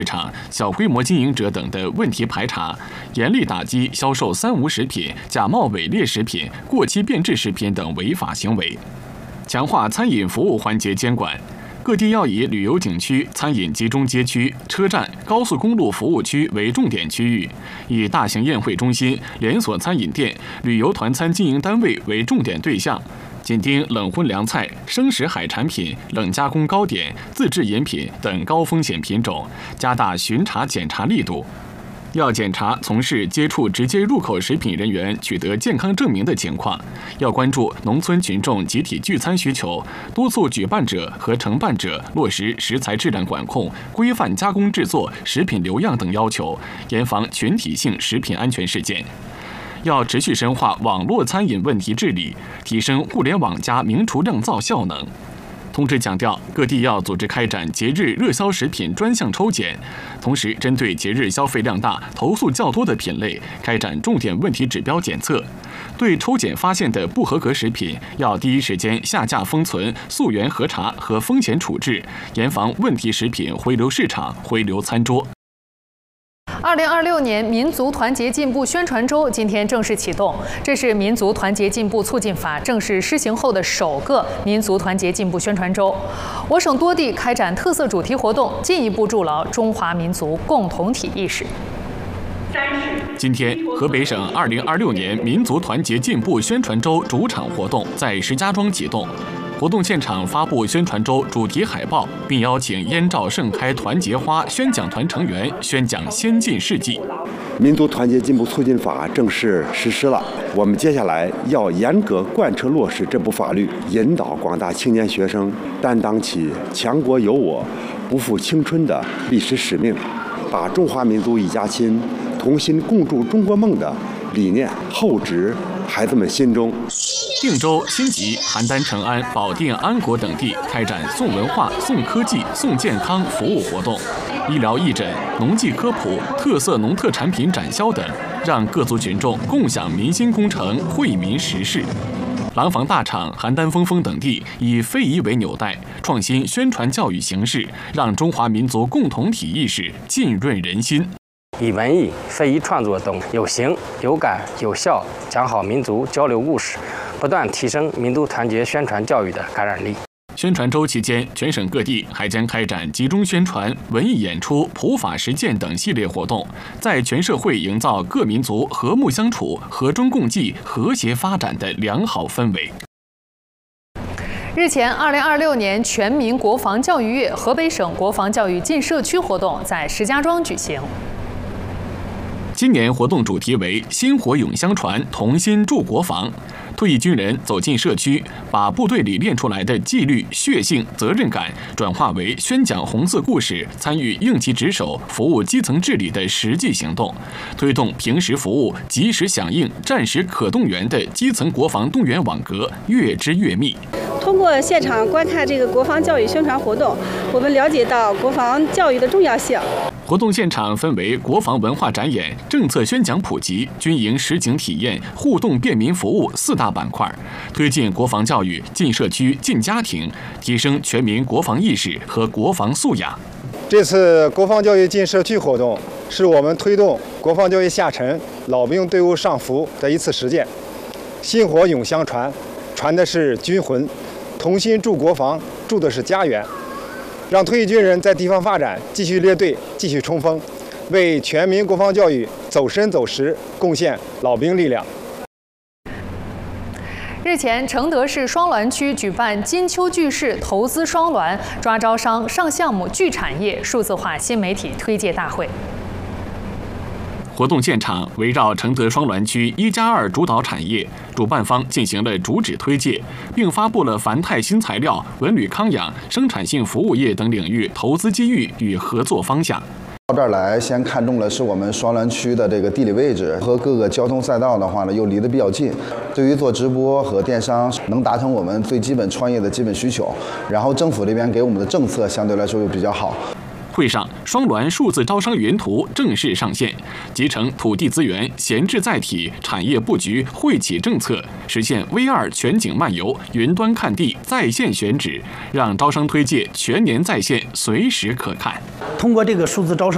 市场、小规模经营者等的问题排查，严厉打击销售三无食品、假冒伪劣食品、过期变质食品等违法行为，强化餐饮服务环节监管。各地要以旅游景区、餐饮集中街区、车站、高速公路服务区为重点区域，以大型宴会中心、连锁餐饮店、旅游团餐经营单位为重点对象，紧盯冷荤凉菜、生食海产品、冷加工糕点、自制饮品等高风险品种，加大巡查检查力度。要检查从事接触直接入口食品人员取得健康证明的情况，要关注农村群众集体聚餐需求，督促举办者和承办者落实食材质量管控、规范加工制作、食品留样等要求，严防群体性食品安全事件。要持续深化网络餐饮问题治理，提升互联网加明厨酿造效能。通知强调，各地要组织开展节日热销食品专项抽检，同时针对节日消费量大、投诉较多的品类，开展重点问题指标检测。对抽检发现的不合格食品，要第一时间下架封存、溯源核查和风险处置，严防问题食品回流市场、回流餐桌。 2026年民族团结进步宣传周今天正式启动，这是民族团结进步促进法正式施行后的首个民族团结进步宣传周。我省多地开展特色主题活动，进一步筑牢中华民族共同体意识。 今天，河北省2026年民族团结进步宣传周主场活动在石家庄启动。活动现场发布宣传周主题海报，并邀请燕赵盛开团结花宣讲团成员宣讲先进事迹。 民族团结进步促进法正式实施了，我们接下来要严格贯彻落实这部法律，引导广大青年学生担当起强国有我、不负青春的历史使命，把中华民族一家亲、同心共筑中国梦的理念厚植孩子们心中。 定州、新集、邯郸、成安、保定、安国等地开展送文化、送科技、送健康服务活动，医疗义诊、农技科普、特色农特产品展销等，让各族群众共享民心工程、惠民实事。廊坊大厂、邯郸峰峰等地以非遗为纽带，创新宣传教育形式，让中华民族共同体意识浸润人心。 以文艺、非遗创作等有形、有感、有效讲好民族交流故事，不断提升民族团结宣传教育的感染力。 宣传周期间，全省各地还将开展集中宣传、文艺演出、普法实践等系列活动，在全社会营造各民族和睦相处、和衷共济、和谐发展的良好氛围。 日前，2026年全民国防教育月河北省国防教育进社区活动在石家庄举行。 今年活动主题为“薪火永相传，同心筑国防”。退役军人走进社区，把部队里练出来的纪律、血性、责任感转化为宣讲红色故事、参与应急值守、服务基层治理的实际行动，推动平时服务、及时响应、战时可动员的基层国防动员网格越织越密。 通过现场观看这个国防教育宣传活动，我们了解到国防教育的重要性。 活动现场分为国防文化展演、政策宣讲普及、军营实景体验、互动便民服务4大板块，推进国防教育进社区、进家庭，提升全民国防意识和国防素养。 这次国防教育进社区活动是我们推动国防教育下沉、老兵队伍上浮的一次实践。薪火永相传，传的是军魂；同心筑国防，筑的是家园。让退役军人在地方发展继续列队、继续冲锋，为全民国防教育走深走实贡献老兵力量。 日前，承德市双滦区举办金秋聚市投资双滦、抓招商、上项目、聚产业、数字化新媒体推介大会。 活动现场围绕承德双滦区1+2主导产业，主办方进行了主旨推介，并发布了凡泰新材料、文旅康养、生产性服务业等领域投资机遇与合作方向。 到这儿来，先看中的是我们双滦区的这个地理位置和各个交通赛道的话呢，又离得比较近。对于做直播和电商，能达成我们最基本创业的基本需求。然后政府这边给我们的政策相对来说又比较好。 会上，双滦数字招商云图正式上线，集成土地资源、闲置载体、产业布局、惠企政策，实现 V2 全景漫游、云端看地、在线选址，让招商推介全年在线，随时可看。 通过这个数字招商